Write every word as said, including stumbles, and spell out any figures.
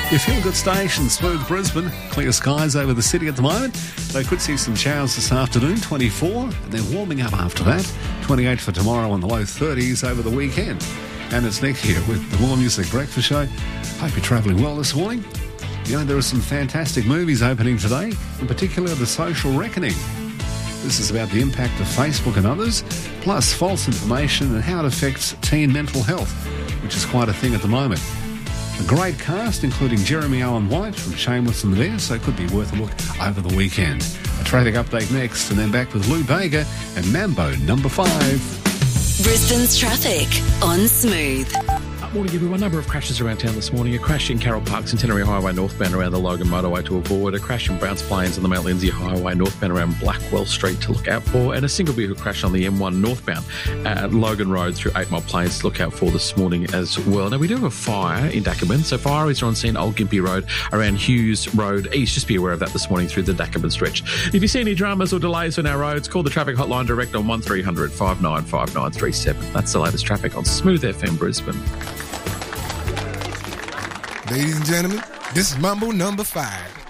Your feel-good station, Smooth Brisbane. Clear skies over the city at the moment. They could see some showers this afternoon, twenty-four, and they're warming up after that. twenty-eight for tomorrow and the low thirties over the weekend. And it's Nick here with the More Music Breakfast Show. Hope you're travelling well this morning. You know, there are some fantastic movies opening today, in particular The Social Reckoning. This is about the impact of Facebook and others, plus false information and how it affects teen mental health, which is quite a thing at the moment. A great cast, including Jeremy Allen White from Shameless and there, so it could be worth a look over the weekend. A traffic update next, and then back with Lou Bega and Mambo number five. Brisbane's traffic on Smooth. Morning, everyone. A number of crashes around town this morning. A crash in Carroll Park, Centenary Highway northbound around the Logan Motorway to avoid. A crash in Browns Plains on the Mount Lindsay Highway northbound around Blackwell Street to look out for. And a single vehicle crash on the M one northbound at Logan Road through Eight Mile Plains to look out for this morning as well. Now, we do have a fire in Dacabin. So fireys are on scene Old Gympie Road around Hughes Road East. Just be aware of that this morning through the Dacabin stretch. If you see any dramas or delays on our roads, call the traffic hotline direct on one three hundred five nine five nine three seven. That's the latest traffic on Smooth F M Brisbane. Ladies and gentlemen, this is Mambo number five.